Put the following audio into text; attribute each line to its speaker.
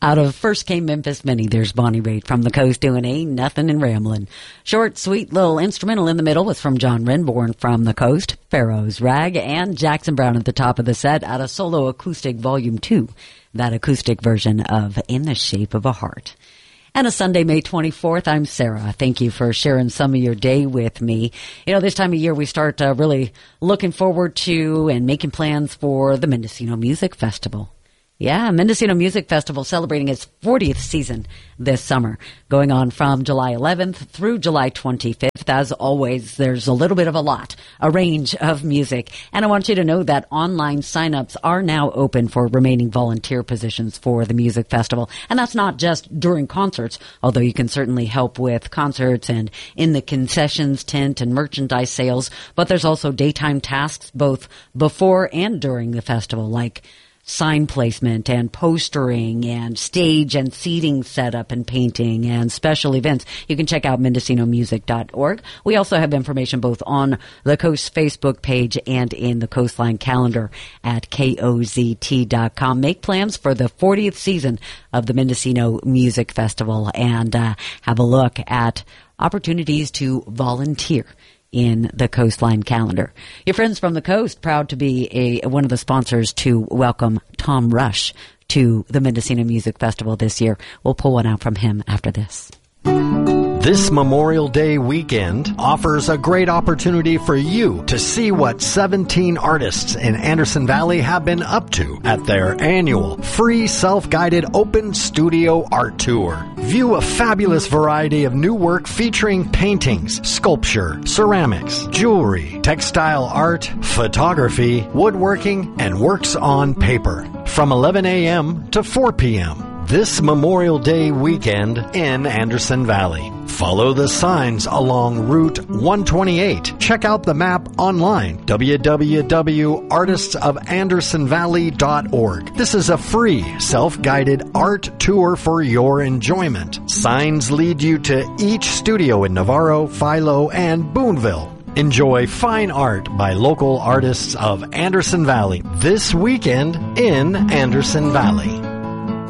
Speaker 1: Out of First Came Memphis Minnie, there's Bonnie Raitt from the Coast doing Ain't Nothing and Ramblin'. Short, sweet little instrumental in the middle was from John Renbourn from the Coast, Pharaoh's Rag, and Jackson Browne at the top of the set out of Solo Acoustic Volume 2, that acoustic version of In the Shape of a Heart. And a Sunday, May 24th, I'm Sarah. Thank you for sharing some of your day with me. You know, this time of year we start really looking forward to and making plans for the Mendocino Music Festival. Yeah, Mendocino Music Festival celebrating its 40th season this summer, going on from July 11th through July 25th. As always, there's a little bit of a range of music. And I want you to know that online signups are now open for remaining volunteer positions for the music festival. And that's not just during concerts, although you can certainly help with concerts and in the concessions tent and merchandise sales. But there's also daytime tasks both before and during the festival, like sign placement and postering and stage and seating setup and painting and special events. You can check out MendocinoMusic.org. We also have information both on the Coast Facebook page and in the Coastline calendar at KOZT.com. Make plans for the 40th season of the Mendocino Music Festival and have a look at opportunities to volunteer in the Coastline calendar. Your friends from the Coast, proud to be one of the sponsors to welcome Tom Rush to the Mendocino Music Festival this year. We'll pull one out from him after this.
Speaker 2: This Memorial Day weekend offers a great opportunity for you to see what 17 artists in Anderson Valley have been up to at their annual free self-guided open studio art tour. View a fabulous variety of new work featuring paintings, sculpture, ceramics, jewelry, textile art, photography, woodworking, and works on paper from 11 a.m. to 4 p.m. this Memorial Day weekend in Anderson Valley. Follow the signs along Route 128. Check out the map online, www.artistsofAndersonValley.org. This is a free, self-guided art tour for your enjoyment. Signs lead you to each studio in Navarro, Philo, and Boonville. Enjoy fine art by local artists of Anderson Valley this weekend in Anderson Valley.